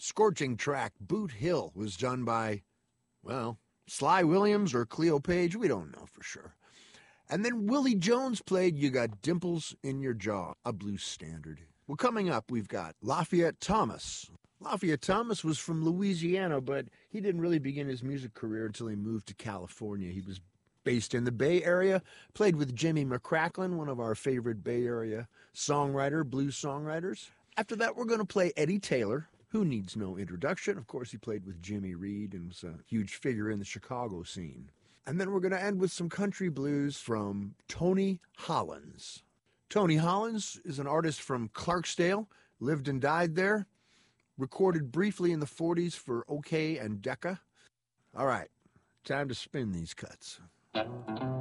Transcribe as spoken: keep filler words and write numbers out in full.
scorching track Boot Hill was done by, well, Sly Williams or Cleo Page, we don't know for sure. And then Willie Jones played You Got Dimples in Your Jaw, a blues standard. Well, coming up, we've got Lafayette Thomas. Lafayette Thomas was from Louisiana, but he didn't really begin his music career until he moved to California. He was based in the Bay Area, played with Jimmy McCracklin, one of our favorite Bay Area songwriter, blues songwriters. After that, we're going to play Eddie Taylor, who needs no introduction. Of course, he played with Jimmy Reed and was a huge figure in the Chicago scene. And then we're going to end with some country blues from Tony Hollins. Tony Hollins is an artist from Clarksdale, lived and died there, recorded briefly in the forties for OK and Decca. All right, time to spin these cuts.